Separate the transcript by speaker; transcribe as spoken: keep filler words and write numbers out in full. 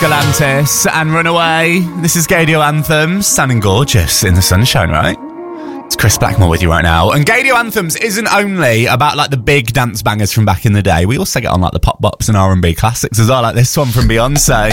Speaker 1: Galantis and Runaway. This is Gadio Anthems, sounding gorgeous in the sunshine, right? It's Chris Blackmore with you right now. And Gadio Anthems isn't only about like the big dance bangers from back in the day. We also get on like the pop bops and R and B classics as well, like this one from Beyonce.